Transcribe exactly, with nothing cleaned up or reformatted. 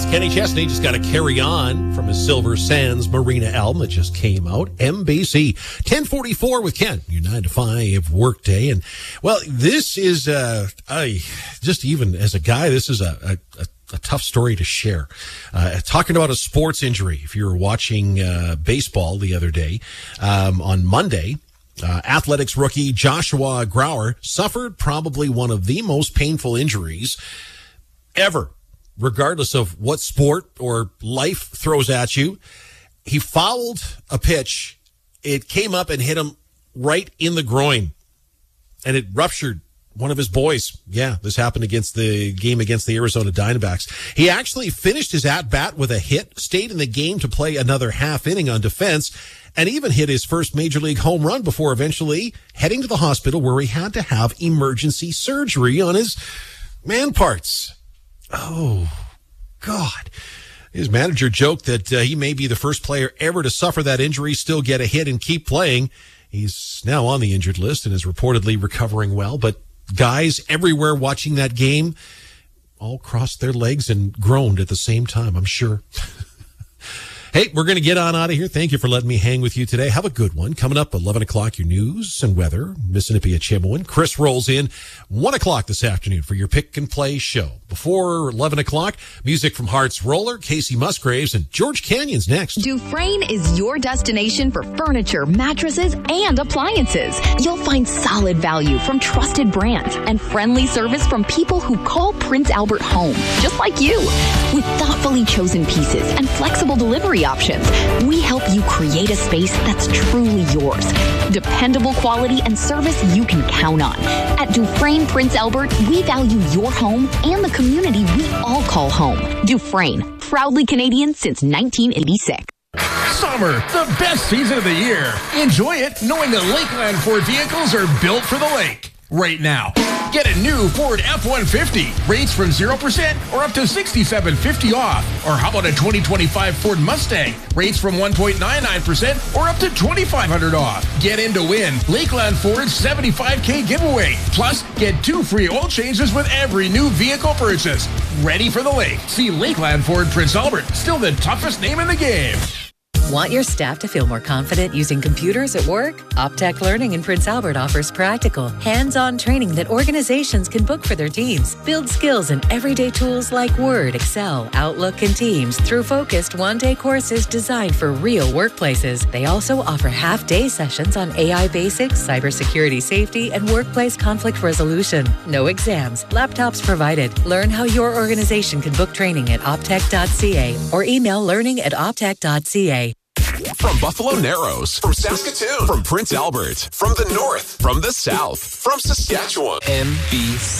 Kenny Chesney just got to carry on from his Silver Sands Marina album that just came out. M B C. ten forty-four with Ken, your nine to five work day. And, well, this is, uh, I, just even as a guy, this is a, a, a a tough story to share. Uh, talking about a sports injury. If you were watching uh, baseball the other day, um, on Monday, uh, athletics rookie Joshua Grauer suffered probably one of the most painful injuries ever, regardless of what sport or life throws at you. He fouled a pitch. It came up and hit him right in the groin, and it ruptured one of his boys. Yeah, this happened against the game against the Arizona Diamondbacks. He actually finished his at-bat with a hit, stayed in the game to play another half inning on defense, and even hit his first major league home run before eventually heading to the hospital where he had to have emergency surgery on his man parts. Oh, God. His manager joked that uh, he may be the first player ever to suffer that injury, still get a hit, and keep playing. He's now on the injured list and is reportedly recovering well, but guys everywhere watching that game all crossed their legs and groaned at the same time, I'm sure. Hey, we're going to get on out of here. Thank you for letting me hang with you today. Have a good one. Coming up, eleven o'clock, your news and weather. Mississippi at Chibowin. Chris rolls in one o'clock this afternoon for your pick and play show. Before eleven o'clock, music from Hearts Roller, Casey Musgraves, and George Canyon's next. Dufresne is your destination for furniture, mattresses, and appliances. You'll find solid value from trusted brands and friendly service from people who call Prince Albert home, just like you. With thoughtfully chosen pieces and flexible delivery options, we help you create a space that's truly yours. Dependable quality and service you can count on. At Dufresne Prince Albert, we value your home and the community we all call home. Dufresne, proudly Canadian since nineteen eighty-six. Summer, the best season of the year. Enjoy it knowing that Lakeland Ford vehicles are built for the lake. Right now, get a new Ford F one fifty. Rates from zero percent or up to sixty-seven fifty off. Or how about a twenty twenty-five Ford Mustang? Rates from one point nine nine percent or up to twenty-five hundred off. Get in to win Lakeland Ford's seventy-five K giveaway. Plus, get two free oil changes with every new vehicle purchase. Ready for the lake. See Lakeland Ford Prince Albert. Still the toughest name in the game. Want your staff to feel more confident using computers at work? Optech Learning in Prince Albert offers practical, hands-on training that organizations can book for their teams. Build skills in everyday tools like Word, Excel, Outlook, and Teams through focused one-day courses designed for real workplaces. They also offer half-day sessions on A I basics, cybersecurity safety, and workplace conflict resolution. No exams, laptops provided. Learn how your organization can book training at optech dot c a or email learning at optech dot c a. From Buffalo Narrows, from Saskatoon, from Prince Albert, from the north, from the south, from Saskatchewan. M B C.